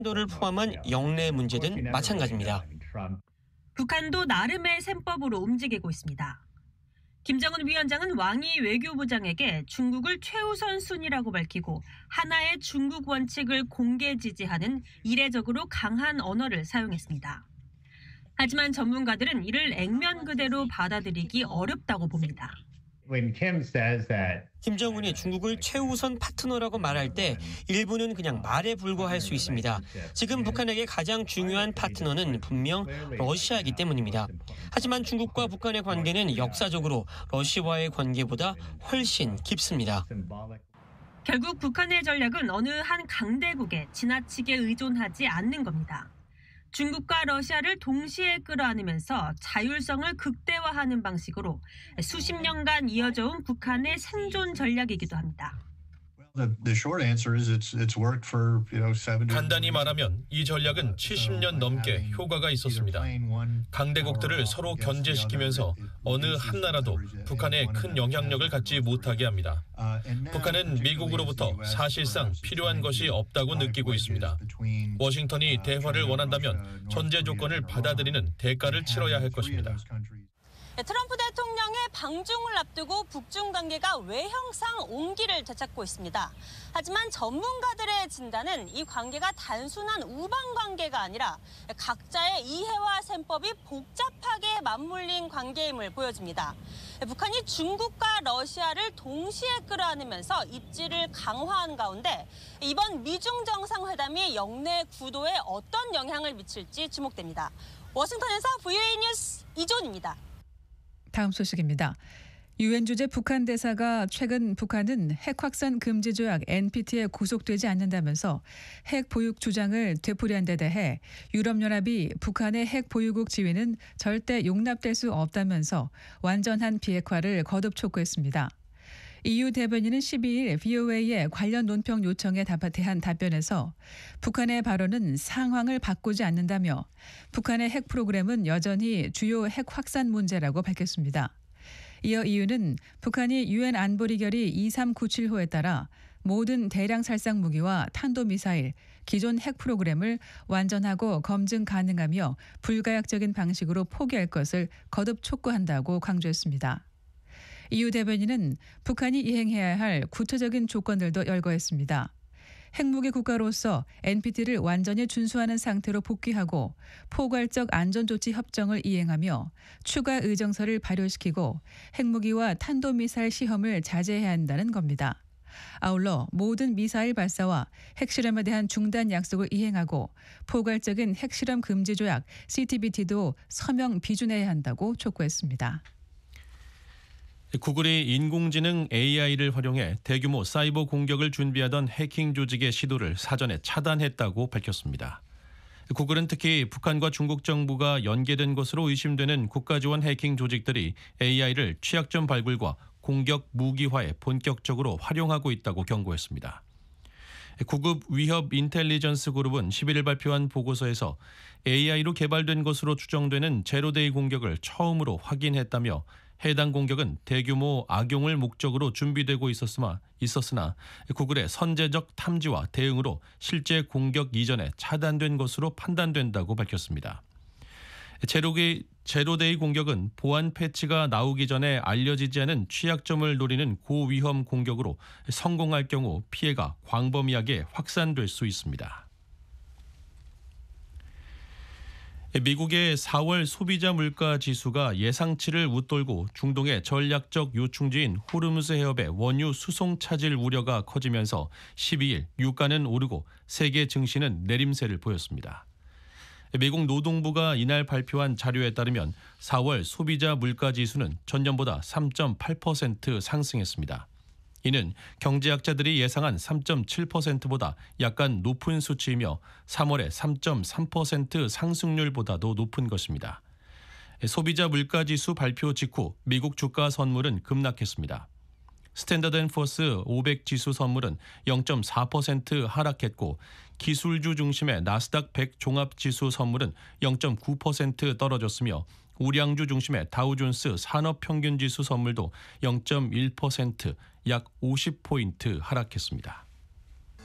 도를 포함한 영내 문제든 마찬가지입니다. 북한도 나름의 셈법으로 움직이고 있습니다. 김정은 위원장은 왕이 외교부장에게 중국을 최우선 순위라고 밝히고 하나의 중국 원칙을 공개 지지하는 이례적으로 강한 언어를 사용했습니다. 하지만 전문가들은 이를 액면 그대로 받아들이기 어렵다고 봅니다. 김정은이 중국을 최우선 파트너라고 말할 때 일부는 그냥 말에 불과할 수 있습니다. 지금 북한에게 가장 중요한 파트너는 분명 러시아이기 때문입니다. 하지만 중국과 북한의 관계는 역사적으로 러시아와의 관계보다 훨씬 깊습니다. 결국 북한의 전략은 어느 한 강대국에 지나치게 의존하지 않는 겁니다. 중국과 러시아를 동시에 끌어안으면서 자율성을 극대화하는 방식으로 수십 년간 이어져 온 북한의 생존 전략이기도 합니다. 간단히 말하면 이 전략은 70년 넘게 효과가 있었습니다. 강대국들을 서로 견제시키면서 어느 한 나라도 북한에 큰 영향력을 갖지 못하게 합니다. 북한은 미국으로부터 사실상 필요한 것이 없다고 느끼고 있습니다. 워싱턴이 대화를 원한다면 전제 조건을 받아들이는 대가를 치러야 할 것입니다. 트럼프 대통령의 방중을 앞두고 북중 관계가 외형상 온기를 되찾고 있습니다. 하지만 전문가들의 진단은 이 관계가 단순한 우방 관계가 아니라 각자의 이해와 셈법이 복잡하게 맞물린 관계임을 보여줍니다. 북한이 중국과 러시아를 동시에 끌어안으면서 입지를 강화한 가운데 이번 미중 정상회담이 영내 구도에 어떤 영향을 미칠지 주목됩니다. 워싱턴에서 VOA 뉴스 이존입니다. 다음 소식입니다. 유엔 주재 북한 대사가 최근 북한은 핵 확산 금지 조약 NPT에 구속되지 않는다면서 핵 보유 주장을 되풀이한 데 대해 유럽연합이 북한의 핵 보유국 지위는 절대 용납될 수 없다면서 완전한 비핵화를 거듭 촉구했습니다. EU 대변인은 12일 VOA의 관련 논평 요청에 대한 답변에서 북한의 발언은 상황을 바꾸지 않는다며 북한의 핵 프로그램은 여전히 주요 핵 확산 문제라고 밝혔습니다. 이어 EU는 북한이 유엔 안보리 결의 2397호에 따라 모든 대량 살상 무기와 탄도미사일, 기존 핵 프로그램을 완전하고 검증 가능하며 불가역적인 방식으로 포기할 것을 거듭 촉구한다고 강조했습니다. EU 대변인은 북한이 이행해야 할 구체적인 조건들도 열거했습니다. 핵무기 국가로서 NPT를 완전히 준수하는 상태로 복귀하고 포괄적 안전조치 협정을 이행하며 추가 의정서를 발효시키고 핵무기와 탄도미사일 시험을 자제해야 한다는 겁니다. 아울러 모든 미사일 발사와 핵실험에 대한 중단 약속을 이행하고 포괄적인 핵실험 금지 조약 CTBT도 서명 비준해야 한다고 촉구했습니다. 구글이 인공지능 AI를 활용해 대규모 사이버 공격을 준비하던 해킹 조직의 시도를 사전에 차단했다고 밝혔습니다. 구글은 특히 북한과 중국 정부가 연계된 것으로 의심되는 국가지원 해킹 조직들이 AI를 취약점 발굴과 공격 무기화에 본격적으로 활용하고 있다고 경고했습니다. 구급 위협 인텔리전스 그룹은 11일 발표한 보고서에서 AI로 개발된 것으로 추정되는 제로데이 공격을 처음으로 확인했다며 해당 공격은 대규모 악용을 목적으로 준비되고 있었으나 구글의 선제적 탐지와 대응으로 실제 공격 이전에 차단된 것으로 판단된다고 밝혔습니다. 제로데이 공격은 보안 패치가 나오기 전에 알려지지 않은 취약점을 노리는 고위험 공격으로 성공할 경우 피해가 광범위하게 확산될 수 있습니다. 미국의 4월 소비자 물가 지수가 예상치를 웃돌고 중동의 전략적 요충지인 호르무즈 해협의 원유 수송 차질 우려가 커지면서 12일 유가는 오르고 세계 증시는 내림세를 보였습니다. 미국 노동부가 이날 발표한 자료에 따르면 4월 소비자 물가 지수는 전년보다 3.8% 상승했습니다. 이는 경제학자들이 예상한 3.7%보다 약간 높은 수치이며 3월의 3.3% 상승률보다도 높은 것입니다. 소비자 물가지수 발표 직후 미국 주가 선물은 급락했습니다. 스탠더드&포어스 500 지수 선물은 0.4% 하락했고 기술주 중심의 나스닥 100 종합지수 선물은 0.9% 떨어졌으며 우량주 중심의 다우존스 산업평균지수 선물도 0.1% 약 50포인트 하락했습니다.